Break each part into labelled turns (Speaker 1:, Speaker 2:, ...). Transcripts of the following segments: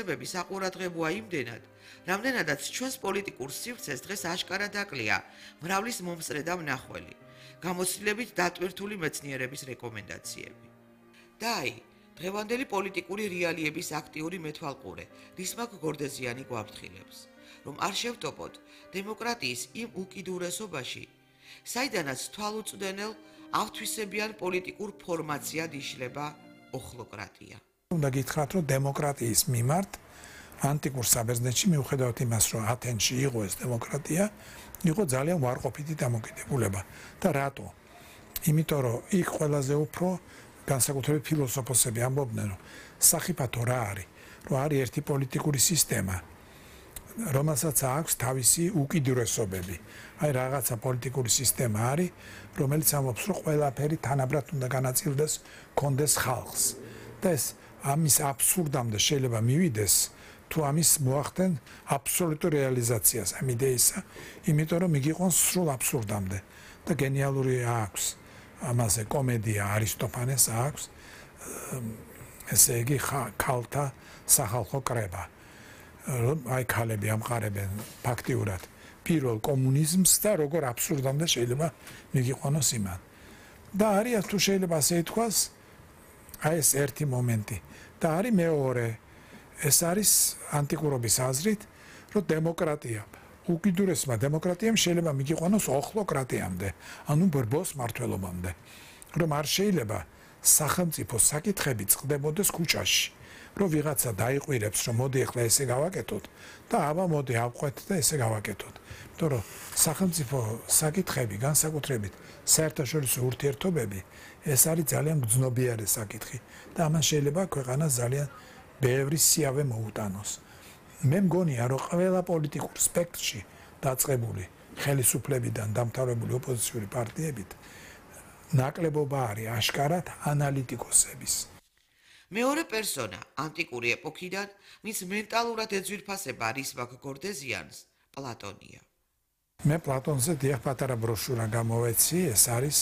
Speaker 1: მოხუცებები საყურადღებოა იმდენად, რამდენადაც ჩვენს პოლიტიკურ სივრცეს დღეს აშკარად აკლია მრავლის მომსწრე და მნახველი, გამოცდილებით დატვირთული მეცნიერების რეკომენდაციები. და აი, დღევანდელი პოლიტიკური რეალიების აქტიური მეთვალყურე რისმაკ გორდეზიანი გვაფრთხილებს, რომ არ შევტოპოთ დემოკრატიის იმ უკიდურესობაში, საიდანაც თვალუწვდენელ ავთვისებიან პოლიტიკურ ფორმაციად იშლება ოხლოკრატია.
Speaker 2: უნდა გითხრათ, რომ დემოკრატიის მიმართ ანტიკურ საბერძნეთში მიუხედავად იმას, რომ ათენში იყო ეს დემოკრატია, იყო ძალიან უარყოფითი დამოკიდებულება. და რატო? იმიტომ რომ იქ ყველაზე უფრო განსაკუთრებით ფილოსოფოსები ამბობდნენ, რომ სახიფათო რა არის? რომ არის ერთი პოლიტიკური სისტემა, რომელსაც აქვს თავისი უკიდურესობები. აი რაღაცა პოლიტიკური სისტემა არის, რომელიც ამბობს, რომ ყველაფერი თანაბრად უნდა განაწილდეს, კონდეს ხალხს. და ეს ამის აბსურდამდე შეიძლება მივიდეს, თუ ამის მოახდენ აბსოლუტურ რეალიზაციას ამ იდეისა, იმიტომ რომ მიგიყვანს სრულ აბსურდამდე. და გენიალური აქვს ამაზე კომედია არისტოფანეს აქვს, ესე იგი ქალთა სახალხო კრება. აი ქალები ამყარებენ ფაქტიურად პირველ კომუნიზმს და როგორ აბსურდამდე შეიძლება მიგიყვანოს იმან. და არის თუ შეიძლება ასე ითქვას, აი ეს ერთი მომენტი. და არის მეორე, ეს არის ანტიკურობის აზრით, რომ დემოკრატია, უკიდურესმა დემოკრატიამ შეიძლება მიგიყვანოს ოხლოკრატიამდე, ანუ ბრბოს მმართველობამდე, რომ არ შეიძლება სახელმწიფო საკითხები წყდებოდეს ქუჩაში, რომ ვიღაცა დაიყვირებს, რომ მოდი ახლა ესე გავაკეთოთ და აბა მოდი ავყვეთ და ესე გავაკეთოთ. იმიტომ რომ სახელმწიფო საკითხები, განსაკუთრებით საერთაშორისო ურთიერთობები, ეს არის ძალიან გრძნობიარე საკითხი და ამან შეიძლება ქვეყანას ძალიან ბევრი სიავე მოუტანოს. მე მგონია, რომ ყველა პოლიტიკურ სპექტრში დაწყებული ხელისუფლებიდან დამთავრებული ოპოზიციური პარტიებით ნაკლებობა არის აშკარად ანალიტიკოსების.
Speaker 1: მეორე პერსონა ანტიკური ეპოქიდან, მის მენტალურად ეძვირფასება რისმაკ გორდეზიანს, პლატონია.
Speaker 2: მე პლატონზე დიახ პატარა ბროშურა გამოვეცი, ეს არის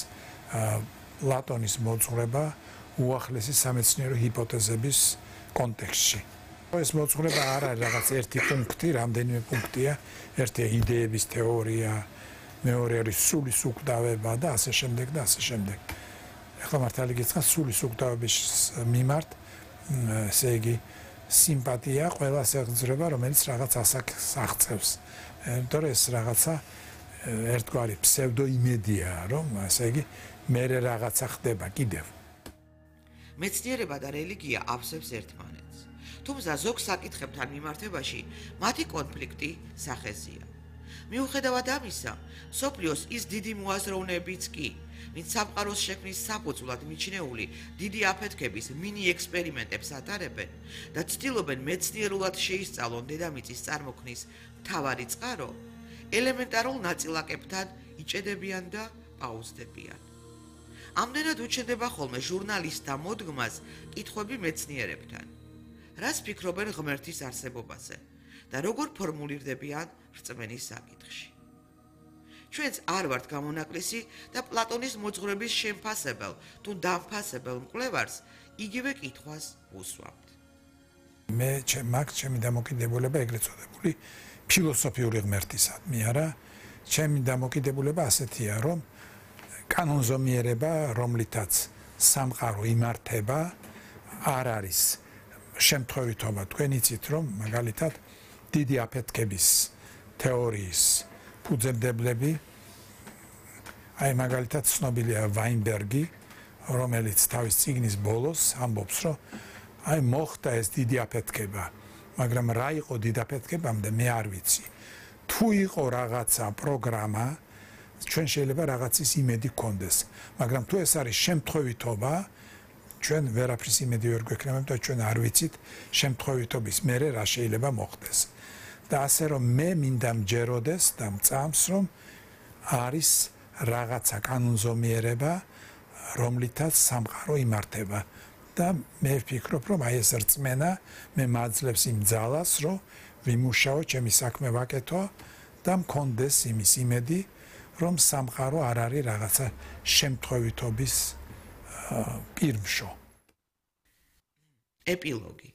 Speaker 2: პლატონის მოძღვრება უახლესი სამეცნიერო ჰიპოთეზების კონტექსტში. ეს მოძღვრება არ არის რაღაც ერთი პუნქტი, რამდენიმე პუნქტია, ერთია იდეების თეორია, მეორე არის სულის უკვდავება და ასე შემდეგ და ასე შემდეგ. ახლა მართალი გითხრათ, სულის უკვდავების მიმართ, ესე იგი, სიმპათია ყველას ეხძრება, რომელიც რაღაც ასაკს აღწევს. იმიტომ რომ ეს რაღაცა ერთგვარი ფსევდოიმედია, რომ ასე იგი, მერე რაღაცა ხდება კიდევ.
Speaker 1: მეცნიერება და რელიგია ავსებს ერთმანეთს. თუმცა ზოგ საკითხებთან მიმართებაში მათი კონფლიქტი სახეზია. მიუხედავად ამისა, მსოფლიოს ის დიდი მოაზროვნეებიც კი, ვინც სამყაროს შექმნის საფუძვლად მიჩნეული დიდი აფეთქების მინი ექსპერიმენტებს ატარებენ და ცდილობენ მეცნიერულად შეისწავლონ დედამიწის წარმოქმნის მთავარი წყარო, ელემენტარულ ნაწილაკებთან იჭედებიან და პაუზდებიან. ამდენად უჩნდება ხოლმე ჟურნალისტთა მოდგმას კითხვები მეცნიერებთან. რას ფიქრობენ ღმერთის არსებობაზე და როგორ ფორმულირდებიან რწმენის საკითხში. ჩვენც არ ვართ გამონაკლისი და პლატონის მოძღვრების შემფასებელ თუ დამფასებელ მკვლევარს იგივე კითხვას უსვამთ.
Speaker 2: მე ჩემი დამოკიდებულება ეგრეთ წოდებული ფილოსოფიური ღმერთისადმი არა, ჩემი დამოკიდებულება ასეთია, რომ კანონზომიერება, რომლითაც სამყარო იმართება, არ არის შემთხვევითობა. თქვენ იცით, რომ მაგალითად დიდი აფეთქების თეორიის ფუძემდებლები, აი მაგალითად ცნობილია ვაინბერგი, რომელიც თავის წიგნის ბოლოს ამბობს, რომ აი მოხდა ეს დიდი აფეთქება, მაგრამ რა იყო დიდი აფეთქებამდე მე არ ვიცი. თუ იყო რაღაცა პროგრამა, ჩვენ შეიძლება რაღაცის იმედი გქონდეს, მაგრამ თუ ეს არის შემთხვევითობა, ჩვენ ვერაფრის იმედი ვერ გვექნებათ და ჩვენ არ ვიცით შემთხვევითობის მერე რა შეიძლება მოხდეს. და ასე რომ მე მინდა მჯეროდეს და მწამს, რომ არის რაღაცა კანონზომიერება, რომლითაც სამყარო იმართება. და მე ვფიქრობ, რომ აი ეს რწმენა მე მაძლევს იმ ძალას, რომ ვიმუშაო, ჩემი საქმე ვაკეთო და მქონდეს იმის იმედი, რომ სამყარო არ არის რაღაცა შემთხვევითობის პირმშო.
Speaker 1: ეპილოგი.